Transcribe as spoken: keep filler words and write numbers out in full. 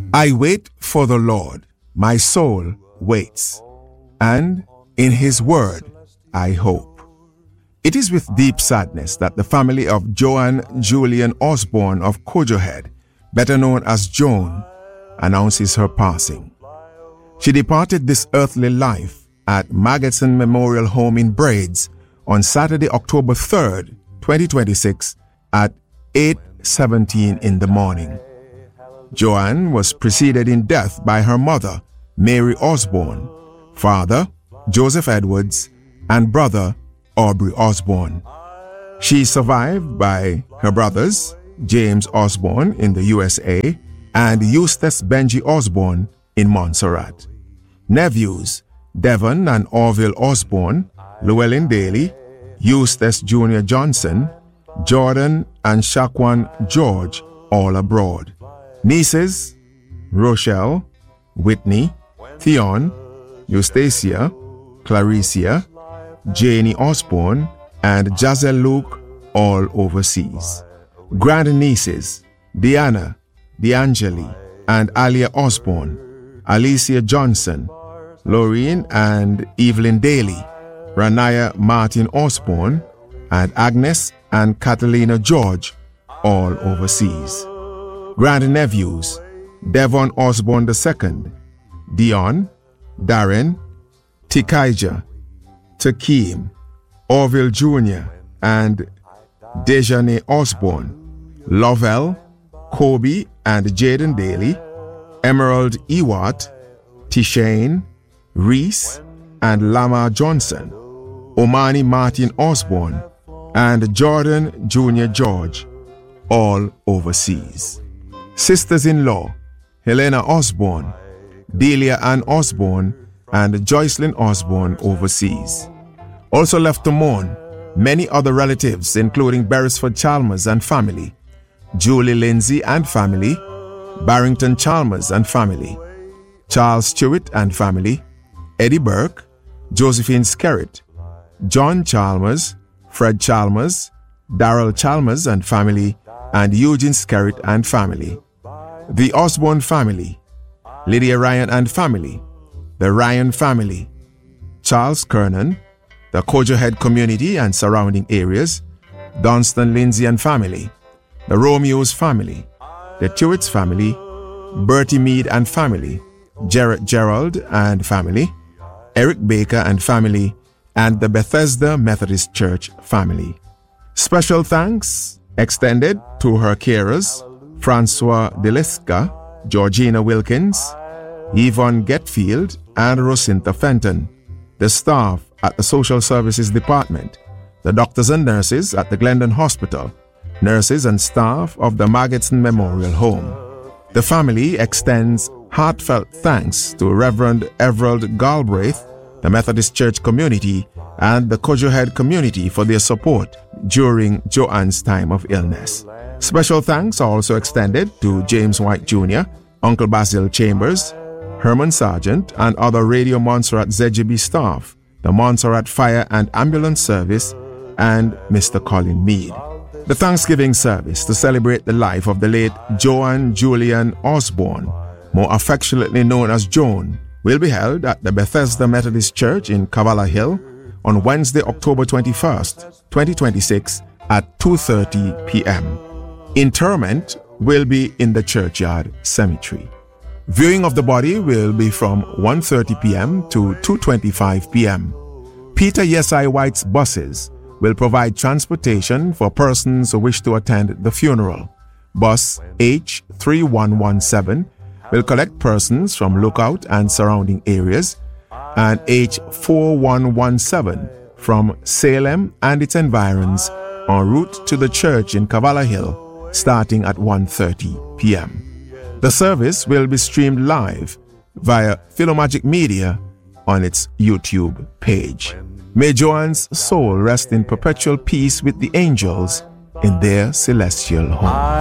I wait for the Lord, my soul waits, and in his word I hope. It is with deep sadness that the family of Joan Julian Osborne of Kojohead, better known as Joan, announces her passing. She departed this earthly life at Magidson Memorial Home in Braids on Saturday, October third, twenty twenty-six at eight seventeen in the morning. Joan was preceded in death by her mother, Mary Osborne, father, Joseph Edwards, and brother, Aubrey Osborne. She is survived by her brothers, James Osborne in the U S A and Eustace Benji Osborne in Montserrat. Nephews, Devon and Orville Osborne, Llewellyn Daly, Eustace Junior Johnson, Jordan and Shaquan George, all abroad. Nieces, Rochelle, Whitney, Theon, Eustacia, Claricia, Janie Osborne, and Jazel Luke, all overseas. Grandnieces, Diana, D'Angeli, and Alia Osborne, Alicia Johnson, Laureen and Evelyn Daly, Ranaya Martin Osborne, and Agnes and Catalina George, all overseas. Grandnephews, Devon Osborne the second, Dion, Darren, Tikaija, Takeem, Orville Junior, and Dejane Osborne, Lovell, Kobe and Jaden Daly, Emerald Ewart, Tishane, Reese, and Lama Johnson, Omani Martin Osborne, and Jordan Junior George, all overseas. Sisters-in-law, Helena Osborne, Delia Ann Osborne, and Joycelyn Osborne overseas. Also left to mourn, many other relatives including Beresford Chalmers and family, Julie Lindsay and family, Barrington Chalmers and family, Charles Stewart and family, Eddie Burke, Josephine Skerritt, John Chalmers, Fred Chalmers, Darrell Chalmers and family, and Eugene Skerritt and family. The Osborne family, Lydia Ryan and family, the Ryan family, Charles Kernan, the Kojohead community and surrounding areas, Dunstan Lindsay and family, the Romeos family, the Tewitt's family, Bertie Mead and family, Jarrett Gerald and family, Eric Baker and family, and the Bethesda Methodist Church family. Special thanks extended to her carers, Francois Deliska, Georgina Wilkins, Yvonne Getfield, and Rosinta Fenton, the staff at the Social Services Department, the doctors and nurses at the Glendon Hospital, nurses and staff of the Magidson Memorial Home. The family extends heartfelt thanks to Reverend Everald Galbraith, the Methodist Church community, and the Kojohead community for their support during Joanne's time of illness. Special thanks are also extended to James White Junior, Uncle Basil Chambers, Herman Sargent, and other Radio Montserrat Z G B staff, the Montserrat Fire and Ambulance Service, and Mister Colin Mead. The Thanksgiving service to celebrate the life of the late Joan Julian Osborne, more affectionately known as Joan, will be held at the Bethesda Methodist Church in Cavala Hill on Wednesday, October twenty-first, twenty twenty-six at two thirty p.m. Interment will be in the churchyard cemetery. Viewing of the body will be from one thirty p.m. to two twenty-five p.m. Peter Yesai White's buses will provide transportation for persons who wish to attend the funeral. Bus H three one one seven will collect persons from Lookout and surrounding areas, and H four one one seven from Salem and its environs en route to the church in Cavala Hill starting at one thirty p.m. The service will be streamed live via Philomagic Media on its YouTube page. May Joanne's soul rest in perpetual peace with the angels in their celestial home.